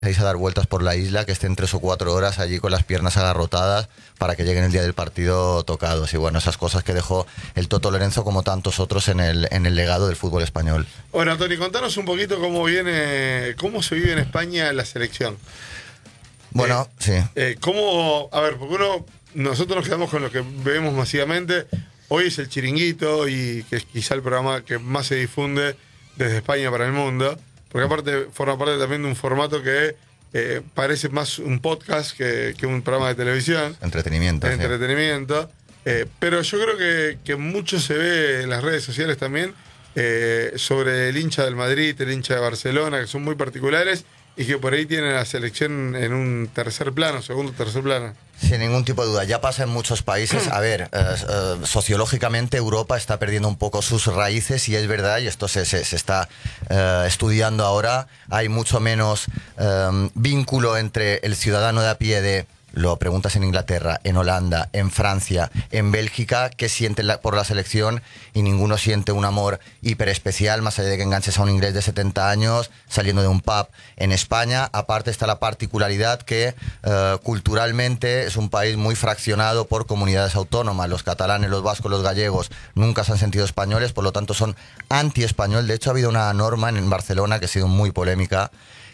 a dar vueltas por la isla, que estén 3 o 4 horas allí con las piernas agarrotadas para que lleguen el día del partido tocados. Y bueno, esas cosas que dejó el Toto Lorenzo como tantos otros en el legado del fútbol español. Bueno, Tony, contanos un poquito cómo se vive en España la selección. Bueno, sí. Porque nosotros nos quedamos con lo que vemos masivamente. Hoy es el Chiringuito y que es quizá el programa que más se difunde desde España para el mundo. Porque aparte forma parte también de un formato que parece más un podcast que un programa de televisión. Entretenimiento. Sí. Pero yo creo que mucho se ve en las redes sociales también sobre el hincha del Madrid, el hincha de Barcelona, que son muy particulares y que por ahí tienen a la selección en un segundo, tercer plano. Sin ningún tipo de duda, ya pasa en muchos países. A ver, sociológicamente Europa está perdiendo un poco sus raíces y es verdad, y esto se está estudiando ahora, hay mucho menos vínculo entre el ciudadano de a pie de... Lo preguntas en Inglaterra, en Holanda, en Francia, en Bélgica, que sienten por la selección y ninguno siente un amor hiper especial, más allá de que enganches a un inglés de 70 años saliendo de un pub. En España, aparte está la particularidad que culturalmente es un país muy fraccionado por comunidades autónomas. Los catalanes, los vascos, los gallegos nunca se han sentido españoles, por lo tanto son anti-español. De hecho, ha habido una norma en Barcelona que ha sido muy polémica,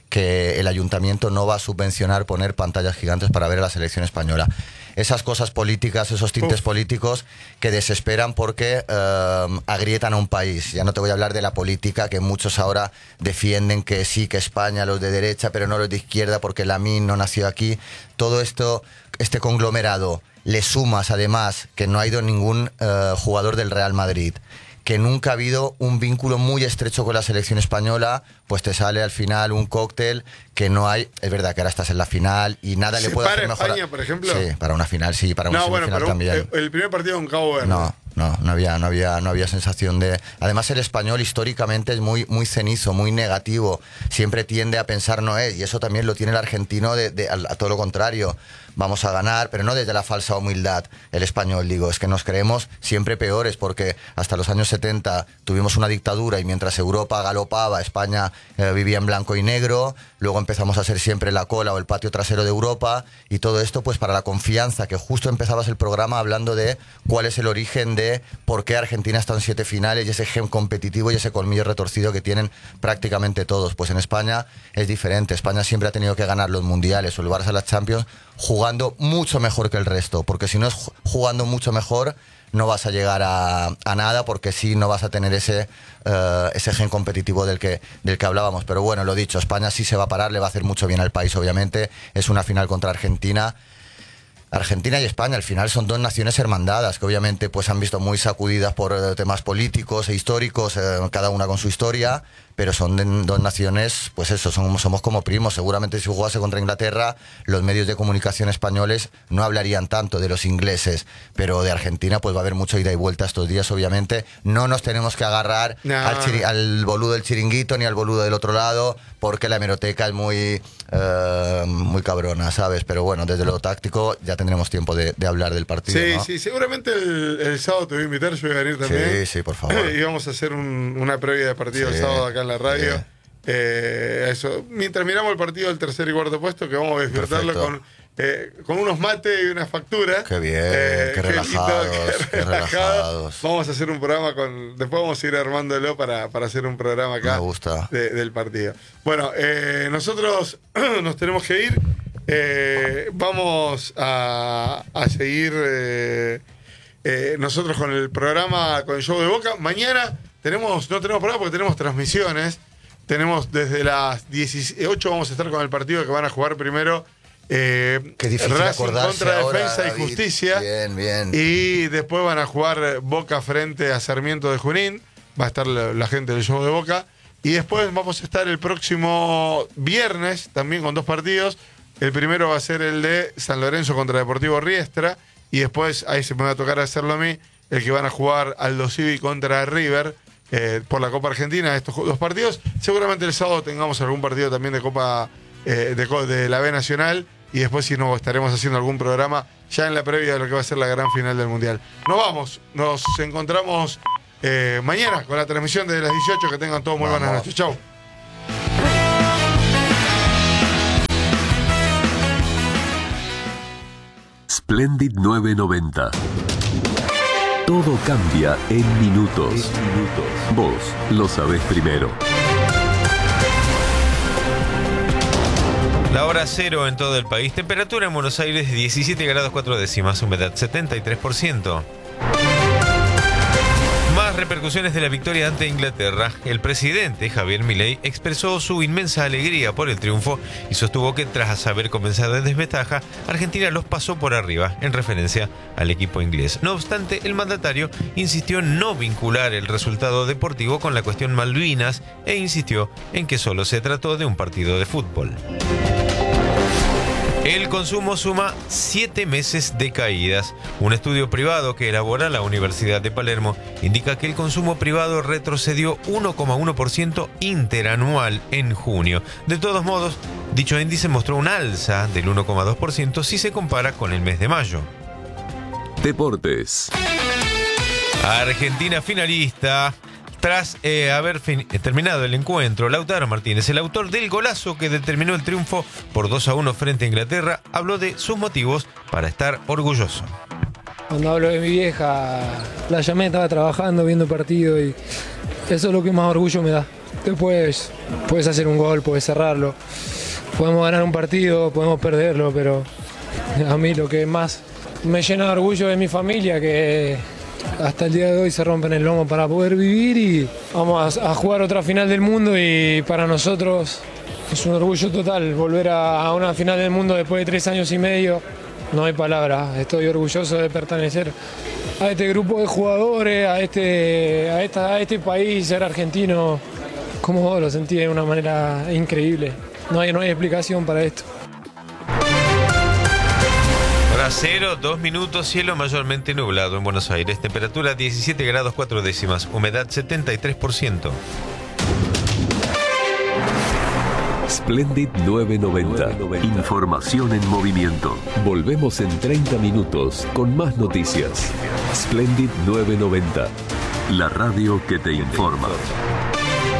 que el ayuntamiento no va a subvencionar poner pantallas gigantes para ver a la selección española. Esas cosas políticas, esos tintes políticos que desesperan porque agrietan a un país. Ya no te voy a hablar de la política, que muchos ahora defienden que sí, que España, los de derecha, pero no los de izquierda, porque Lamine no nació aquí. Todo esto, este conglomerado, le sumas además que no ha ido ningún jugador del Real Madrid, que nunca ha habido un vínculo muy estrecho con la selección española, pues te sale al final un cóctel que no hay. Es verdad que ahora estás en la final y nada le puede hacer mejor. España, por ejemplo? Sí, para una final sí, para una semifinal también. El primer partido con Cabo Verde. No había sensación de... Además el español históricamente es muy cenizo, muy negativo, siempre tiende a pensar no es, y eso también lo tiene el argentino a todo lo contrario. Vamos a ganar, pero no desde la falsa humildad. El español, digo, es que nos creemos siempre peores, porque hasta los años 70 tuvimos una dictadura y mientras Europa galopaba, España vivía en blanco y negro. Luego empezamos a ser siempre la cola o el patio trasero de Europa, y todo esto pues para la confianza, que justo empezabas el programa hablando de cuál es el origen de por qué Argentina está en 7 finales y ese gen competitivo y ese colmillo retorcido que tienen prácticamente todos. Pues en España es diferente. España siempre ha tenido que ganar los mundiales o el Barça las Champions jugando mucho mejor que el resto, porque si no es jugando mucho mejor no vas a llegar a nada, porque sí no vas a tener ese gen competitivo del que hablábamos. Pero bueno, lo dicho, España sí se va a parar, le va a hacer mucho bien al país, obviamente. Es una final contra Argentina. Argentina y España al final son dos naciones hermandadas que obviamente pues han visto muy sacudidas por temas políticos e históricos, cada una con su historia, pero son dos naciones, pues eso, somos como primos. Seguramente si jugase contra Inglaterra, los medios de comunicación españoles no hablarían tanto de los ingleses, pero de Argentina pues va a haber mucho ida y vuelta estos días, obviamente. No nos tenemos que agarrar al boludo del Chiringuito ni al boludo del otro lado, porque la hemeroteca es muy cabrona, ¿sabes? Pero bueno, desde lo táctico ya tendremos tiempo de hablar del partido, Sí, ¿no? Sí, seguramente el sábado te voy a invitar, yo voy a venir también. Sí, por favor. Y vamos a hacer una previa de partido el sábado acá en la radio. Sí. Eso. Mientras miramos el partido del tercer y cuarto puesto, que vamos a disfrutarlo con unos mates y unas facturas. Qué bien, qué relajados. Vamos a hacer un programa después vamos a ir armándolo para hacer un programa acá. Me gusta. Del partido. Bueno, nosotros nos tenemos que ir. Vamos a seguir nosotros con el programa, con el show de Boca. Mañana no tenemos programa porque tenemos transmisiones. Tenemos desde las 18 vamos a estar con el partido que van a jugar primero. Qué difícil Racing contra ahora, Defensa David. y Justicia. Bien. Y después van a jugar Boca frente a Sarmiento de Junín. Va a estar la gente del show de Boca. Y después vamos a estar el próximo viernes también con 2 partidos. El primero va a ser el de San Lorenzo contra Deportivo Riestra. Y después, ahí se me va a tocar hacerlo a mí, el que van a jugar Aldo Civi contra River por la Copa Argentina. Estos 2 partidos. Seguramente el sábado tengamos algún partido también de Copa de la B Nacional. Y después si no estaremos haciendo algún programa ya en la previa de lo que va a ser la gran final del Mundial. Nos encontramos mañana con la transmisión de las 18. Que tengan todos muy buenas noches. Chau. Splendid 990. Todo cambia en minutos. Vos lo sabés primero. La hora cero en todo el país. Temperatura en Buenos Aires 17 grados 4 décimas. Humedad 73%. Más repercusiones de la victoria ante Inglaterra. El presidente Javier Milei expresó su inmensa alegría por el triunfo y sostuvo que tras haber comenzado en desventaja, Argentina los pasó por arriba, en referencia al equipo inglés. No obstante, el mandatario insistió en no vincular el resultado deportivo con la cuestión Malvinas e insistió en que solo se trató de un partido de fútbol. El consumo suma 7 meses de caídas. Un estudio privado que elabora la Universidad de Palermo indica que el consumo privado retrocedió 1,1% interanual en junio. De todos modos, dicho índice mostró un alza del 1,2% si se compara con el mes de mayo. Deportes. Argentina finalista. Tras haber terminado el encuentro, Lautaro Martínez, el autor del golazo que determinó el triunfo por 2-1 frente a Inglaterra, habló de sus motivos para estar orgulloso. Cuando hablo de mi vieja, la llamé, estaba trabajando, viendo partido y eso es lo que más orgullo me da. Después puedes hacer un gol, puedes cerrarlo, podemos ganar un partido, podemos perderlo, pero a mí lo que más me llena de orgullo es mi familia, que hasta el día de hoy se rompen el lomo para poder vivir y vamos a jugar otra final del mundo y para nosotros es un orgullo total volver a una final del mundo después de 3 años y medio. No hay palabras, estoy orgulloso de pertenecer a este grupo de jugadores, a este país, ser argentino, como vos lo sentí de una manera increíble. No hay explicación para esto. Hora cero, 2 minutos, cielo mayormente nublado en Buenos Aires, temperatura 17 grados 4 décimas, humedad 73%. Splendid 990. Información en movimiento. Volvemos en 30 minutos con más noticias. Splendid 990. La radio que te informa.